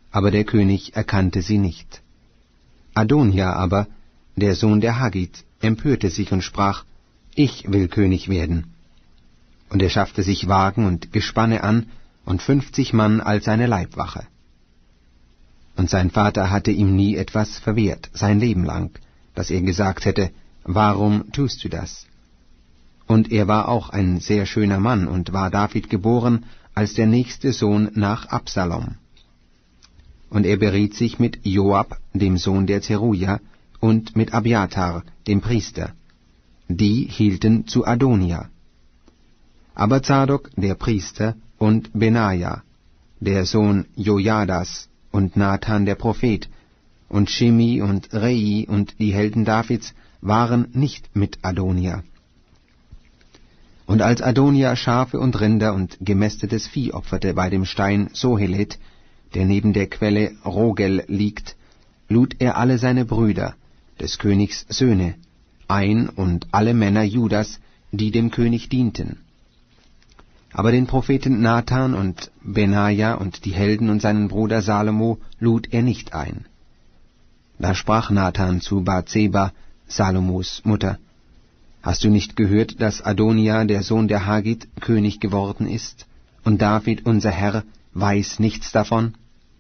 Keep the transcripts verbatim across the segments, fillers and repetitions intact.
aber der König erkannte sie nicht. Adonija aber, der Sohn der Haggit, empörte sich und sprach, »Ich will König werden.« Und er schaffte sich Wagen und Gespanne an und fünfzig Mann als seine Leibwache. Und sein Vater hatte ihm nie etwas verwehrt, sein Leben lang, dass er gesagt hätte, »Warum tust du das?« Und er war auch ein sehr schöner Mann und war David geboren als der nächste Sohn nach Absalom. Und er beriet sich mit Joab, dem Sohn der Zeruja, und mit Abiathar, dem Priester. Die hielten zu Adonija. Aber Zadok, der Priester, und Benaja, der Sohn Jojadas, und Nathan, der Prophet, und Shimi und Rei und die Helden Davids waren nicht mit Adonija. Und als Adonija Schafe und Rinder und gemästetes Vieh opferte bei dem Stein Sohelet, der neben der Quelle Rogel liegt, lud er alle seine Brüder, des Königs Söhne, ein und alle Männer Judas, die dem König dienten. Aber den Propheten Nathan und Benaja und die Helden und seinen Bruder Salomo lud er nicht ein. Da sprach Nathan zu Bathseba, Salomos Mutter, »Hast du nicht gehört, dass Adonija, der Sohn der Haggit, König geworden ist, und David, unser Herr, weiß nichts davon?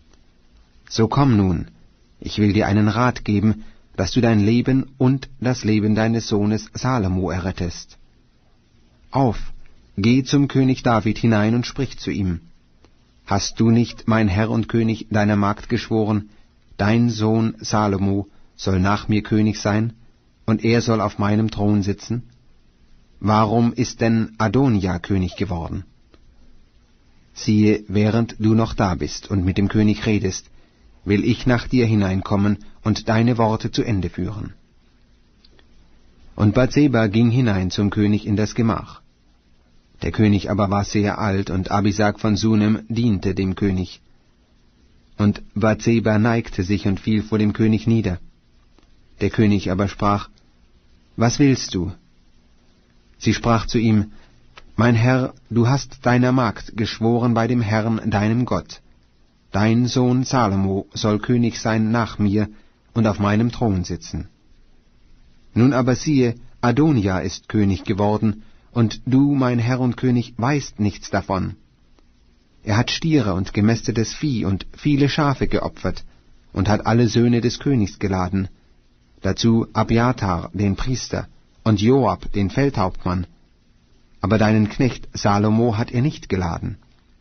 So komm nun, ich will dir einen Rat geben, dass du dein Leben und das Leben deines Sohnes Salomo errettest. Auf, geh zum König David hinein und sprich zu ihm. Hast du nicht, mein Herr und König, deiner Magd geschworen, dein Sohn Salomo soll nach mir König sein, und er soll auf meinem Thron sitzen? Warum ist denn Adonija König geworden? Siehe, während du noch da bist und mit dem König redest, will ich nach dir hineinkommen und deine Worte zu Ende führen.« Und Bathseba ging hinein zum König in das Gemach. Der König aber war sehr alt, und Abisag von Sunem diente dem König. Und Bathseba neigte sich und fiel vor dem König nieder. Der König aber sprach, »Was willst du?« Sie sprach zu ihm, »Mein Herr, du hast deiner Magd geschworen bei dem Herrn, deinem Gott. Dein Sohn Salomo soll König sein nach mir und auf meinem Thron sitzen. Nun aber siehe, Adonija ist König geworden, und du, mein Herr und König, weißt nichts davon. Er hat Stiere und gemästetes Vieh und viele Schafe geopfert und hat alle Söhne des Königs geladen, dazu Abiathar, den Priester, und Joab, den Feldhauptmann. Aber deinen Knecht Salomo hat er nicht geladen.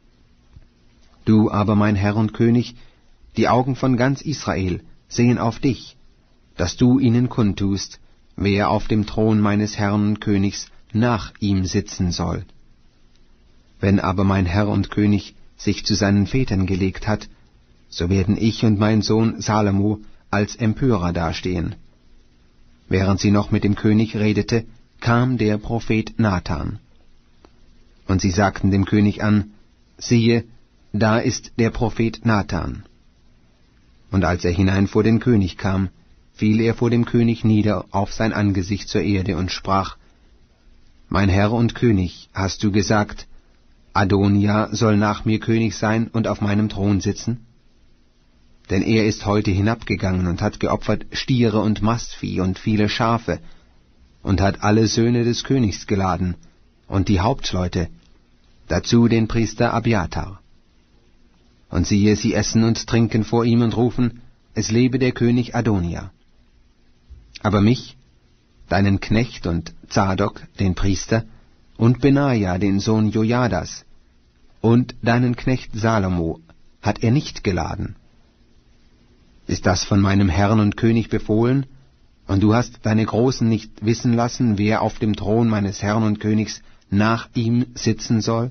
Du aber, mein Herr und König, die Augen von ganz Israel sehen auf dich, dass du ihnen kundtust, wer auf dem Thron meines Herrn und Königs nach ihm sitzen soll. Wenn aber mein Herr und König sich zu seinen Vätern gelegt hat, so werden ich und mein Sohn Salomo als Empörer dastehen. Während sie noch mit dem König redete, kam der Prophet Nathan. Und sie sagten dem König an, siehe, da ist der Prophet Nathan. Und als er hinein vor den König kam, fiel er vor dem König nieder auf sein Angesicht zur Erde und sprach, »Mein Herr und König, hast du gesagt, Adonija soll nach mir König sein und auf meinem Thron sitzen? Denn er ist heute hinabgegangen und hat geopfert Stiere und Mastvieh und viele Schafe und hat alle Söhne des Königs geladen und die Hauptleute, dazu den Priester Abiathar. Und siehe, sie essen und trinken vor ihm und rufen, es lebe der König Adonija. Aber mich, deinen Knecht und Zadok, den Priester, und Benaja, den Sohn Jojadas, und deinen Knecht Salomo, hat er nicht geladen. Ist das von meinem Herrn und König befohlen, und du hast deine Großen nicht wissen lassen, wer auf dem Thron meines Herrn und Königs nach ihm sitzen soll?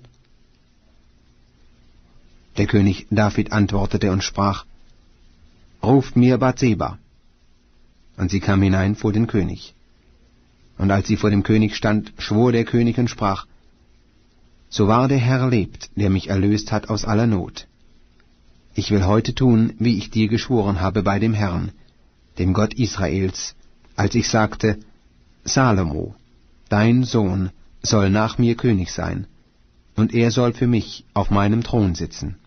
Der König David antwortete und sprach, Ruft mir Bathseba. Und sie kam hinein vor den König. Und als sie vor dem König stand, schwor der König und sprach, So wahr der Herr lebt, der mich erlöst hat aus aller Not. Ich will heute tun, wie ich dir geschworen habe bei dem Herrn, dem Gott Israels, als ich sagte, Salomo, dein Sohn, soll nach mir König sein, und er soll für mich auf meinem Thron sitzen.